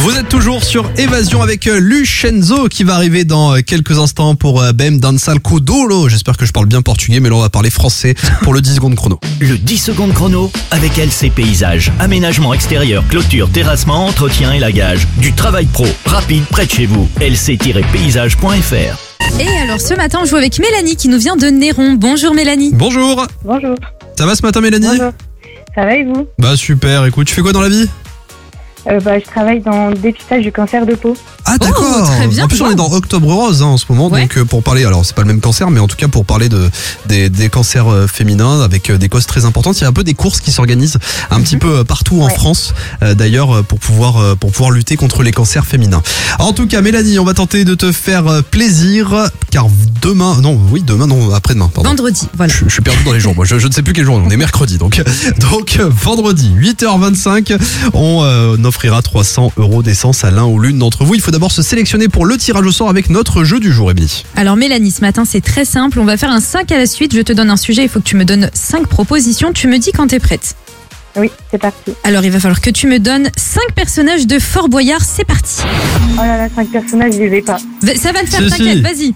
Vous êtes toujours sur Évasion avec Lucenzo qui va arriver dans quelques instants pour Bem Dançal Kuduro. J'espère que je parle bien portugais, mais là on va parler français pour le 10 secondes chrono. Le 10 secondes chrono avec LC Paysages. Aménagement extérieur, clôture, terrassement, entretien et lagage. Du travail pro, rapide, près de chez vous. lc-paysage.fr. Et alors ce matin on joue avec Mélanie qui nous vient de Néron. Bonjour Mélanie. Bonjour. Bonjour. Ça va ce matin Mélanie? Bonjour. Ça va et vous? Bah super, écoute, tu fais quoi dans la vie? Je travaille dans le dépistage du cancer de peau. Ah d'accord, très bien, en plus on est dans Octobre Rose en ce moment, Ouais. donc pour parler, alors c'est pas le même cancer, mais en tout cas pour parler des cancers féminins avec des causes très importantes, il y a un peu des courses qui s'organisent un petit peu partout en Ouais. France, d'ailleurs pour pouvoir lutter contre les cancers féminins. En tout cas Mélanie, on va tenter de te faire plaisir, car après-demain, pardon. Vendredi, voilà. Je suis perdu dans les jours, moi je ne sais plus quel jour, on est mercredi donc vendredi 8h25 on offrira 300 € d'essence à l'un ou l'une d'entre vous. Il faut d'abord se sélectionner pour le tirage au sort avec notre jeu du jour, Émilie. Alors Mélanie, ce matin c'est très simple, on va faire un 5 à la suite, je te donne un sujet, il faut que tu me donnes 5 propositions, tu me dis quand t'es prête. Oui, c'est parti. Alors il va falloir que tu me donnes 5 personnages de Fort Boyard, c'est parti. Oh là là, 5 personnages, je les ai pas. Ça va le faire, Si, t'inquiète, si. vas-y.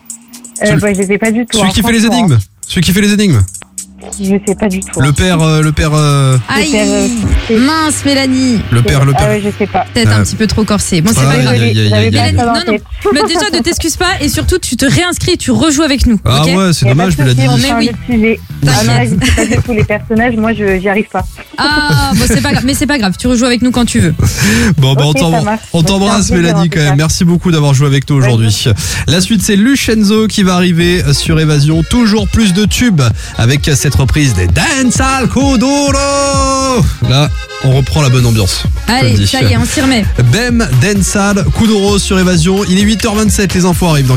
Je les ai pas du tout. Celui qui fait les énigmes. Celui qui fait les énigmes. Je sais pas du tout. Le père. Aïe, c'est- mince Mélanie, Le père. Ah ouais, je sais pas. peut-être un petit peu trop corsé. Bon c'est Ah, pas grave. aïe, aïe, aïe, J'avais aïe, pas aïe. ça Non, en non. tête. Mais déjà ne t'excuse pas et surtout tu te réinscris et tu rejoues avec nous. Ah ok ouais, c'est Y a dommage, pas de souci, Mélanie. on Mais change oui. de sujet. Ah non, là, je sais pas du tout les personnages, moi j'y arrive pas. Ah bon c'est pas grave, mais c'est pas grave, tu rejoues avec nous quand tu veux. Bon, bah, Ok, ça marche. on t'embrasse, Merci, Mélanie, en tout quand même. cas. Merci beaucoup d'avoir joué avec nous aujourd'hui. La suite, c'est Lucenzo qui va arriver sur Évasion. Toujours plus de tubes avec cette reprise des Dançal Kuduro. Là, on reprend la bonne ambiance. comme Allez, dit. ça y est, on s'y remet. Bem Dançal Kuduro sur Évasion. Il est 8h27, les infos arrivent dans